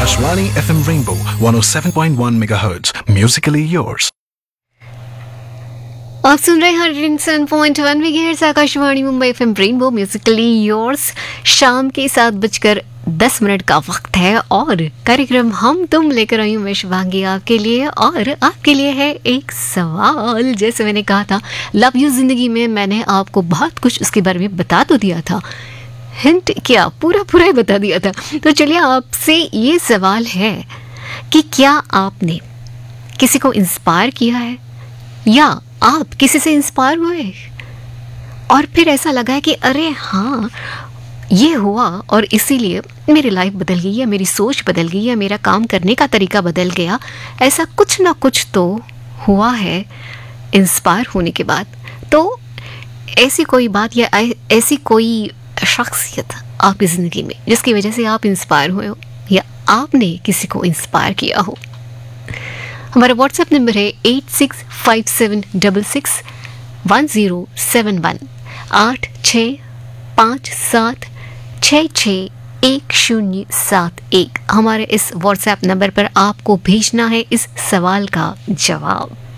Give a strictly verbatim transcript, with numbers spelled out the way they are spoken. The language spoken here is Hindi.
Akashvani F M Rainbow one oh seven point one megahertz. Musically yours. आप सुन रहे हैं hundred seven point one megahertz Akashvani Mumbai FM rainbow Musically yours. शाम के सात बजकर दस मिनट का वक्त है और कार्यक्रम हम तुम लेकर आई हूँ मैं शुभांगी आपके लिए। और आपके लिए है एक सवाल। जैसे मैंने कहा था लव यू जिंदगी में, मैंने आपको बहुत कुछ उसके बारे में बता तो दिया था, हिंट क्या पूरा पूरा ही बता दिया था। तो चलिए आपसे ये सवाल है कि क्या आपने किसी को इंस्पायर किया है या आप किसी से इंस्पायर हुए और फिर ऐसा लगा है कि अरे हाँ ये हुआ और इसीलिए मेरी लाइफ बदल गई या मेरी सोच बदल गई या मेरा काम करने का तरीका बदल गया। ऐसा कुछ ना कुछ तो हुआ है इंस्पायर होने के बाद। तो ऐसी कोई बात या ऐसी कोई शख्सियत आपकी ज़िंदगी में जिसकी वजह से आप इंस्पायर हुए हो या आपने किसी को इंस्पायर किया हो। हमारा व्हाट्सएप नंबर है eight six five seven double six one zero seven one, आठ छः पाँच सात छः छः एक शून्य सात एक। हमारे इस व्हाट्सएप नंबर पर आपको भेजना है इस सवाल का जवाब।